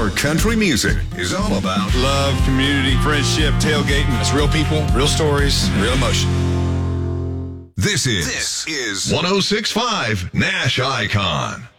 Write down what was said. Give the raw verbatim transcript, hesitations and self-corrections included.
Our country music is all about love, community, friendship, tailgating. It's real people, real stories, real emotion. This is, this is one oh six point five Nash Icon.